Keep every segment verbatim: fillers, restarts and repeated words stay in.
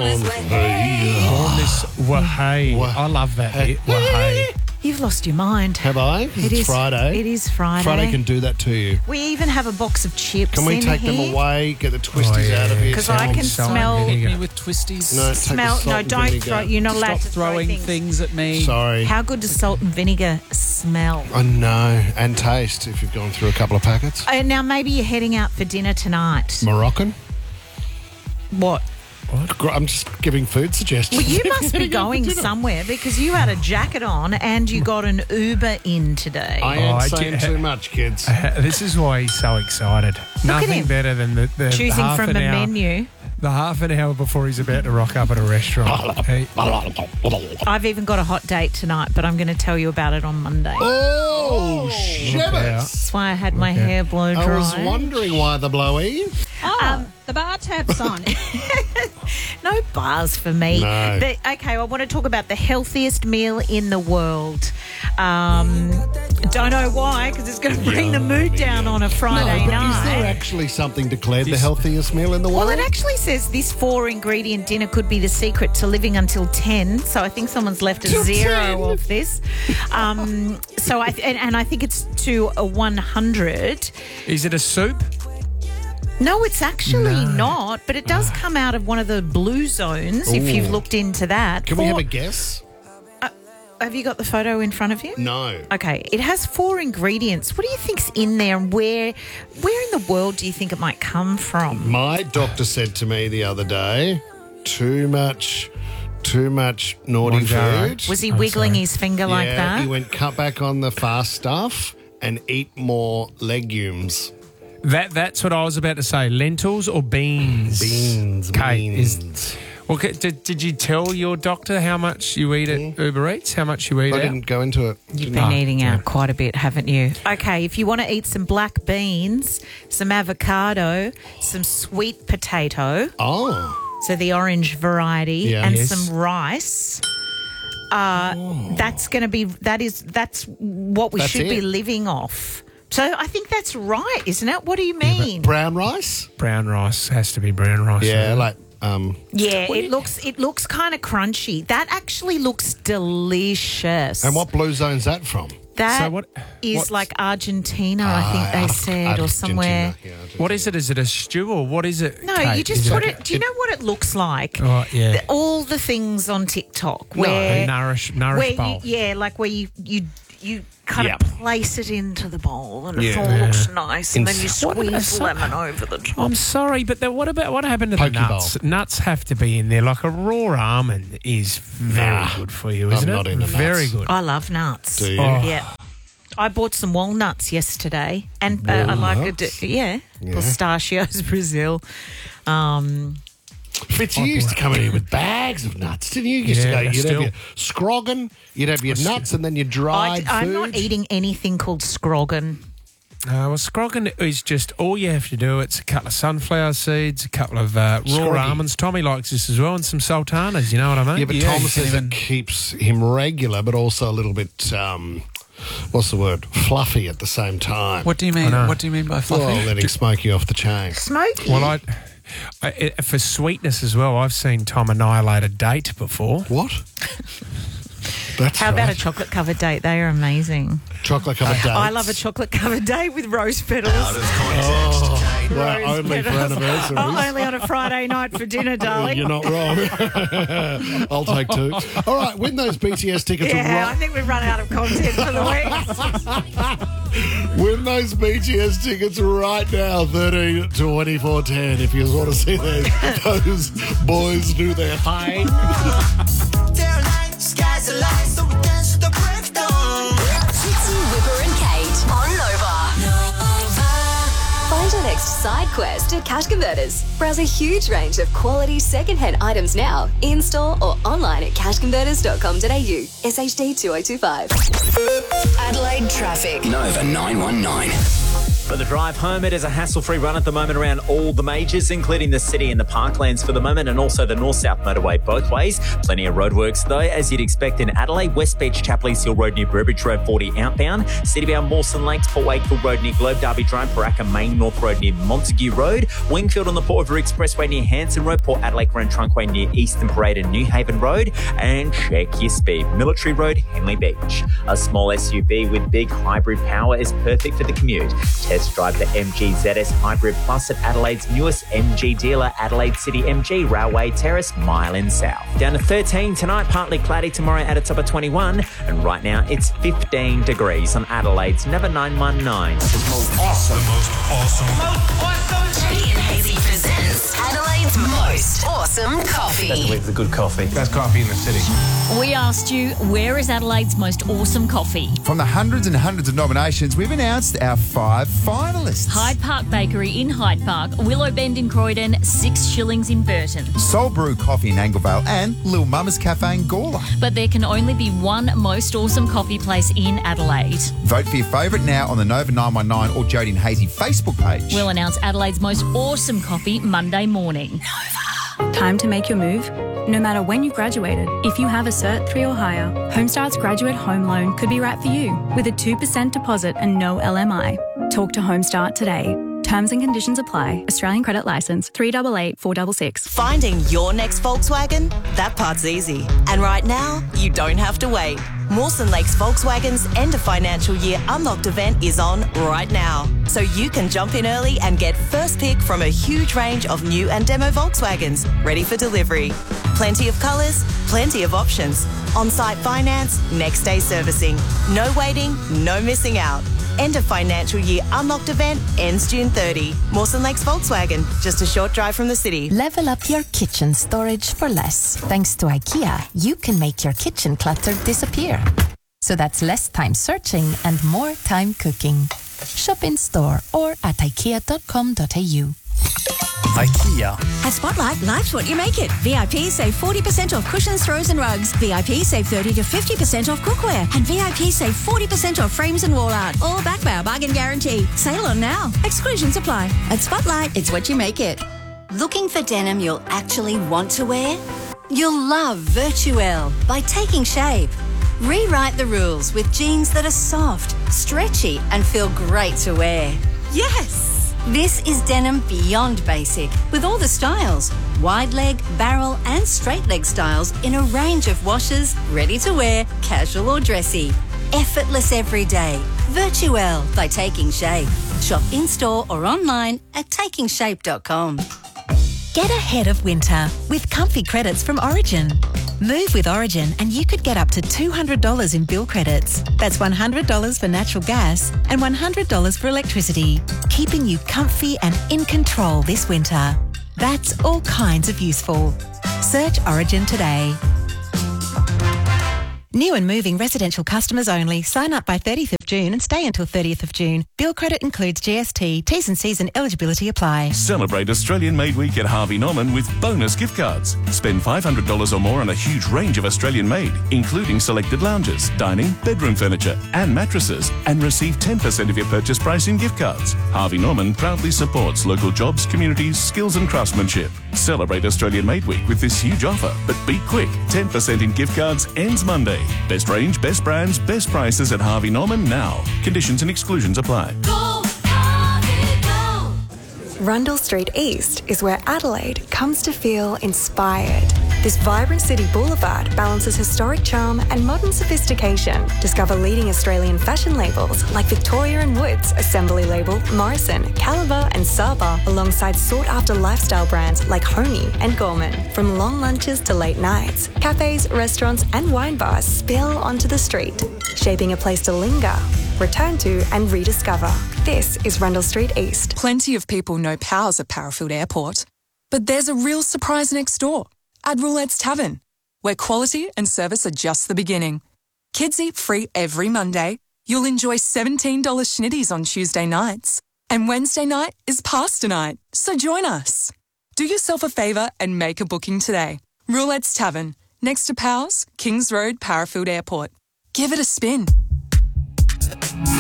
On this wahey. I love that bit. Wahey. You've lost your mind. Have I? It It's is Friday. It is Friday. Friday can do that to you. We even have a box of chips. Can we in take here. them away? Get the twisties Oh, yeah. out of here. 'Cause I Sam? can Salt and smell- vinegar. Me with twisties. No, take Smell. the salt No, and don't vinegar. throw. You're not allowed Stop to throw throwing things. things at me. Sorry. How good does salt and vinegar smell? I know. And taste if you've gone through a couple of packets. Uh, now maybe you're heading out for dinner tonight. Moroccan? What? Gr- I'm just giving food suggestions. Well, you must be Heading out for going dinner. somewhere because you had a jacket on and you got an Uber in today. I Oh, ain't I saying do- too much, kids. This is why he's so excited. Nothing him. better than the, the Choosing half from an a hour, menu. The half an hour before he's about to rock up at a restaurant. He- I've even got a hot date tonight, but I'm going to tell you about it on Monday. Oh, out. shibbers. That's why I had my Okay. hair blow dry. I was wondering why the blowy. Oh, the bar tab's on. No bars for me. No. The- okay, I want to talk about the healthiest meal in the world. Um, don't know why, because it's going to bring the mood down on a Friday No, but night. is there actually something declared the healthiest meal in the world? Well, it actually says this four-ingredient dinner could be the secret to living until ten. So I think someone's left a Till zero ten. of this. Um, so I th- and, and I think it's to a one hundred. Is it a soup? No, it's actually No. not. But it does come out of one of the blue zones. If you've Ooh. looked into that. Can we have Four- a guess? Have you got the photo in front of you? No. Okay, it has four ingredients. What do you think's in there, and where, where in the world do you think it might come from? My doctor said to me the other day, too much, too much naughty Monjaro. food. Was he Oh, wiggling sorry. his finger yeah, like that? he went cut back on the fast stuff and eat more legumes. That That's what I was about to say. Lentils or beans? Beans, Kate, beans. Is, well, ca- did, did you tell your doctor how much you eat at Uber Eats? How much you eat I out? didn't go into it. You've Didn't been I? eating yeah. out quite a bit, haven't you? Okay, if you want to eat some black beans, some avocado, some sweet potato, Oh, so the orange variety, Yeah. and Yes. some rice. Uh, That's going to be that is that's what we That's should be it. living off. So I think that's right, isn't it? What do you mean? brown rice? Brown rice has to be brown rice. Yeah, right? like um, Yeah, it looks it looks kind of crunchy. That actually looks delicious. and what blue zone's that from? That So what- is what's- like Argentina, I think Ah, they Ar- said, or Argentina. somewhere. Yeah, Argentina. What is it? Is it a stew or what is it? No, Kate? you just Is put it. it. Do you know what it looks like? Oh, yeah. The- all the things on TikTok A where, nourish, nourish where you, bowl. yeah, like where you you you kind Yep. of place it into the bowl and it Yeah. all looks nice, and then you Ins- What squeeze a- lemon over the top. I'm sorry, but the, what about what happened to Poke the nuts? bowl. Nuts have to be in there. Like a raw almond is very Nah, good for you, I'm isn't not it? into Very nuts. good. I love nuts. Do you? Oh. Yeah. I bought some walnuts yesterday, and uh, I like it. Walnuts? Yeah, Yeah. pistachios, Brazil. Um, Fitz, you used to come in here with bags of nuts, didn't you? You used Yeah, to go, you'd still. have your scroggin, you'd have your nuts, and then your I, dried I'm food. not eating anything called scroggin. Uh, well, scroggin is just all you have to do. It's a couple of sunflower seeds, a couple of uh, raw Scroggy. almonds. Tommy likes this as well, and some sultanas. You know what I mean? Yeah, but Yeah, Tom you says can even- it keeps him regular, but also a little bit, um, what's the word, fluffy at the same time. What do you mean? know. What do you mean by fluffy? Well, letting Smokey off the chain. Smoky. Well, I, I it, for sweetness as well. I've seen Tom annihilate a date before. What? That's How about right. a chocolate covered date? They are amazing. chocolate covered dates? I love a chocolate covered date with rose petals. Oh, right, Rose only for petals. anniversaries. Oh, only on a Friday night for dinner, darling. You're not wrong. I'll take two. All right, win those B T S tickets Yeah, I right. think we've run out of content for the week. Win those B T S tickets right now, thirteen twenty-four ten. If you want to see those, those boys do their thing. They're like skies are light, so we dance to the break of dawn. Fitzy, Whipper and Kate on Nova. Find your next side quest at Cash Converters. Browse a huge range of quality second-hand items now, in-store or online at cash converters dot com dot a u. S H D two oh two five. Adelaide traffic. Nova nine one nine. For the drive home, it is a hassle-free run at the moment around all the majors, including the city and the parklands for the moment, and also the north-south motorway both ways. Plenty of roadworks, though, as you'd expect in Adelaide. West Beach, Chapleys Hill Road near Burbridge Road, forty outbound. City-bound Mawson Lakes, Port Wakefield Road near Globe, Derby Drive, Paraka Main North Road near Montague Road. Wingfield on the Port River Expressway near Hanson Road. Port Adelaide Grand Trunkway near Eastern Parade and New Haven Road. And check your speed. Military Road, Henley Beach. A small S U V with big hybrid power is perfect for the commute. Test drive the M G Z S Hybrid Plus at Adelaide's newest M G dealer, Adelaide City M G, Railway Terrace, mile in south. Down to thirteen tonight, partly cloudy tomorrow at a top of twenty-one. And right now it's fifteen degrees on Adelaide's Never nine one nine. The most awesome. The most awesome. Most awesome. Jody and Hazy presents Adelaide's most awesome coffee. Best believe the good coffee. Best coffee in the city. We asked you, where is Adelaide's most awesome coffee? From the hundreds and hundreds of nominations, we've announced our five finalists. Hyde Park Bakery in Hyde Park, Willow Bend in Croydon, Six Shillings in Burton. Soul Brew Coffee in Anglevale and Lil Mama's Cafe in Gawler. But there can only be one most awesome coffee place in Adelaide. Vote for your favourite now on the Nova nine one nine or Jody and Hazy Facebook page. We'll announce Adelaide's most awesome coffee Monday morning. Nova. Time to make your move? No matter when you graduated, if you have a Cert three or higher, Homestart's Graduate Home Loan could be right for you with a two percent deposit and no L M I. Talk to Homestart today. Terms and conditions apply. Australian Credit Licence three eight eight four six six. Finding your next Volkswagen? That part's easy. And right now, you don't have to wait. Mawson Lakes Volkswagen's end of financial year unlocked event is on right now. So you can jump in early and get first pick from a huge range of new and demo Volkswagens ready for delivery. Plenty of colours, plenty of options. On-site finance, next day servicing. No waiting, no missing out. End of financial year unlocked event ends June thirtieth. Mawson Lakes Volkswagen, just a short drive from the city. Level up your kitchen storage for less. Thanks to IKEA, you can make your kitchen clutter disappear. So that's less time searching and more time cooking. Shop in store or at ikea dot com dot a u. IKEA. At Spotlight, life's what you make it. V I P save forty percent off cushions, throws and rugs. V I P save thirty to fifty percent off cookware. And V I P save forty percent off frames and wall art. All backed by our bargain guarantee. Sale on now. Exclusions apply. At Spotlight, it's what you make it. Looking for denim you'll actually want to wear? You'll love Virtuelle by Taking Shape. Rewrite the rules with jeans that are soft, stretchy and feel great to wear. Yes! This is denim beyond basic, with all the styles. Wide leg, barrel and straight leg styles in a range of washes, ready to wear, casual or dressy. Effortless every day. Virtuelle by Taking Shape. Shop in-store or online at taking shape dot com. Get ahead of winter with comfy credits from Origin. Move with Origin and you could get up to two hundred dollars in bill credits. That's one hundred dollars for natural gas and one hundred dollars for electricity, keeping you comfy and in control this winter. That's all kinds of useful. Search Origin today. New and moving residential customers only. Sign up by thirtieth of June and stay until thirtieth of June. Bill credit includes G S T. T's and C's and eligibility apply. Celebrate Australian Made Week at Harvey Norman with bonus gift cards. Spend five hundred dollars or more on a huge range of Australian made, including selected lounges, dining, bedroom furniture and mattresses, and receive ten percent of your purchase price in gift cards. Harvey Norman proudly supports local jobs, communities, skills and craftsmanship. Celebrate Australian Made Week with this huge offer, but be quick. ten percent in gift cards ends Monday. Best range, best brands, best prices at Harvey Norman now. Conditions and exclusions apply. Go, Harvey, go. Rundle Street East is where Adelaide comes to feel inspired. This vibrant city boulevard balances historic charm and modern sophistication. Discover leading Australian fashion labels like Victoria and Woods, Assembly Label, Morrison, Caliber and Saba, alongside sought-after lifestyle brands like Honey and Gorman. From long lunches to late nights, cafes, restaurants and wine bars spill onto the street, shaping a place to linger, return to and rediscover. This is Rundle Street East. Plenty of people know Powers at Parafield Airport, but there's a real surprise next door. At Roulette's Tavern, where quality and service are just the beginning. Kids eat free every Monday. You'll enjoy seventeen dollars schnitties on Tuesday nights. And Wednesday night is pasta night, so join us. Do yourself a favour and make a booking today. Roulette's Tavern, next to Powers, Kings Road, Parafield Airport. Give it a spin.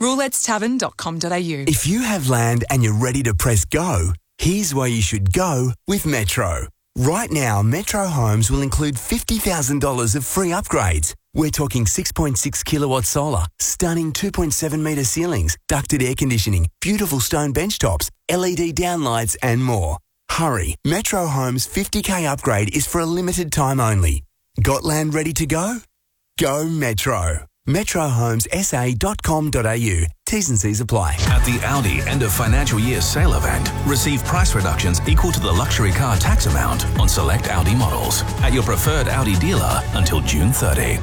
roulettes tavern dot com dot a u. If you have land and you're ready to press go, here's where you should go with Metro. Right now, Metro Homes will include fifty thousand dollars of free upgrades. We're talking six point six kilowatt solar, stunning two point seven metre ceilings, ducted air conditioning, beautiful stone bench tops, L E D downlights and more. Hurry, Metro Homes fifty K upgrade is for a limited time only. Got land ready to go? Go Metro. metro homes s a dot com dot a u. T's and C's apply. At the Audi end of financial year sale event, receive price reductions equal to the luxury car tax amount on select Audi models at your preferred Audi dealer until June thirtieth.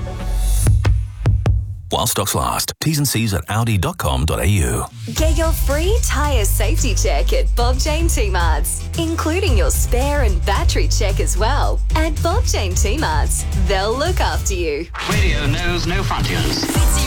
While stocks last. T's and C's at audi dot com dot a u. Get your free tyre safety check at Bob Jane T-Marts, including your spare and battery check as well. At Bob Jane T-Marts, they'll look after you. Radio knows no frontiers.